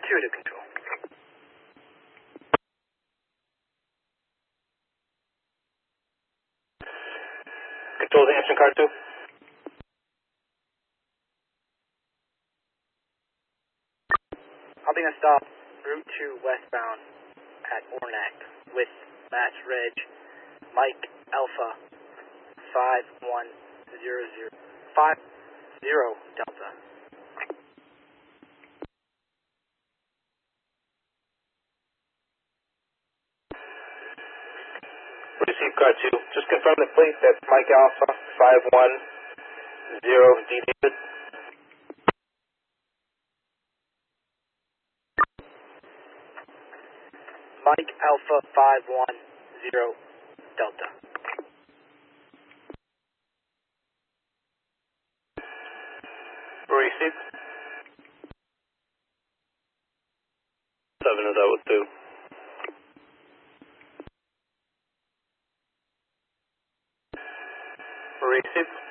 2 to control. Control to answering car 2. I'll be going to stop Route 2 westbound at Ornac with Mass Reg Mike Alpha 5100 Delta. Receive car 2. Just confirm the plate. That's Mike Alpha 510 D David. Mike Alpha 510 Delta. Receive. 7 is out with 2. Receive.